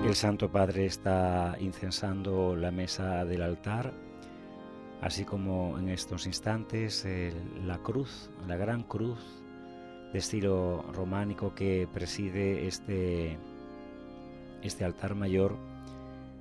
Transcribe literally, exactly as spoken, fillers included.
El Santo Padre está incensando la mesa del altar, así como en estos instantes el, la cruz, la gran cruz de estilo románico que preside este, este altar mayor,